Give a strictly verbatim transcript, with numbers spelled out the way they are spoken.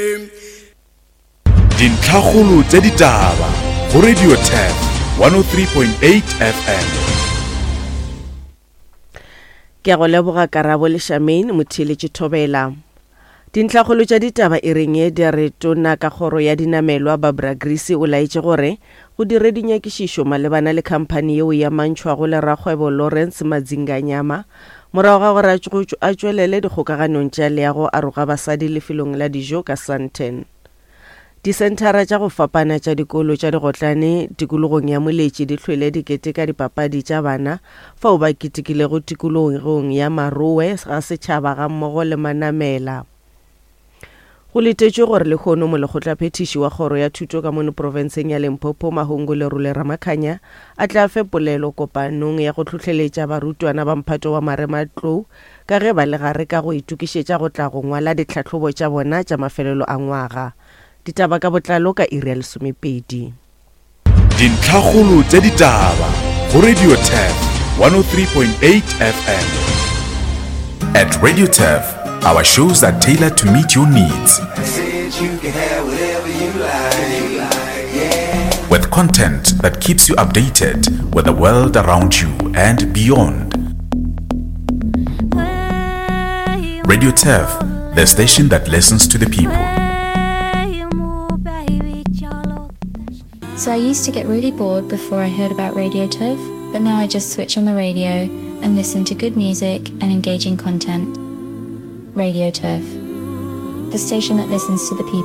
Dintlhakgolo tsa ditaba go Radio Tef one oh three point eight F M. Ke go leboga Karabo le Shamane Motheletše Thobela. Dintlhakgolo tša ditaba e reng ye di re tona ka kgoro ya dinamelwa Barbara Grisi o laetše gore go dire dinyakišišo malebana le khamphani yeo ya mantšhwa go le rakgwebo Lawrence Madzinganyama morago ga gore a tšwelele dikgokaganong tša leago a roga basadi lefelong la dijo ka Sandton. Disentara tša go fapana tša dikolo tša digotlane tikologong ya Moletši di hlwele dikete ka dipapadi tša bana fao ba ketekilego tikologong ya Marowe ga setšhaba ga mmogo le Manamela. Go letetšwe gore le kgono mo lekgotlaphethiši wa kgoro ya thuto ka mono provenseng ya Limpopo Mahungu Lerole Ramakhanya a tla fepolelo kopanong ya go tlhotlheletša barutwana ba mphato wa Marematlou ka ge ba le gare ka go itukišetša go tla go ngwala ditlhahlobo tša bona tša mafelelo a ngwaga. Ditaba ka botlalo ka iri ya lesomepedi. Dintlhakgolo tša ditaba go Radio Tef one oh three point eight F M. At Radio Tef, our shows are tailored to meet your needs. With content that keeps you updated with the world around you and beyond. Radio Tef, the station that listens to the people. So I used to get really bored before I heard about Radio Tef, but now I just switch on the radio and listen to good music and engaging content. Radio Tef, the station that listens to the people.